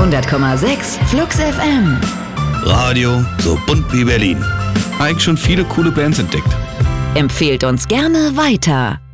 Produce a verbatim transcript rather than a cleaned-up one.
hundert Komma sechs Flux F M. Radio so bunt wie Berlin. Eigentlich schon viele coole Bands entdeckt. Empfehlt uns gerne weiter.